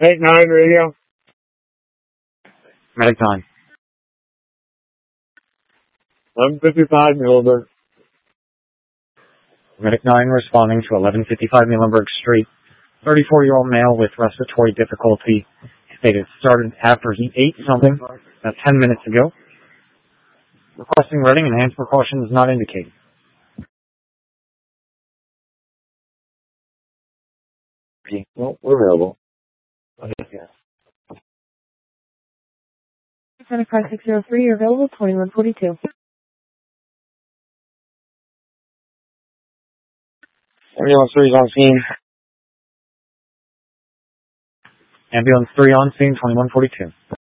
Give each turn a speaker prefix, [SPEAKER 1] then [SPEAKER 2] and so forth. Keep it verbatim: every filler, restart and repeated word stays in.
[SPEAKER 1] eight nine radio.
[SPEAKER 2] Medic nine.
[SPEAKER 1] eleven fifty-five Muhlenberg.
[SPEAKER 2] Medic nine responding to eleven fifty-five Muhlenberg Street. thirty-four-year-old male with respiratory difficulty. Stated started after he ate something about ten minutes ago. Requesting Reading, enhanced precautions not indicated.
[SPEAKER 1] Well, we're available.
[SPEAKER 2] Yes.
[SPEAKER 3] Center five six zero three, you're available, twenty-one forty-two.
[SPEAKER 1] Ambulance three is on scene.
[SPEAKER 2] Ambulance three on scene, twenty-one forty-two.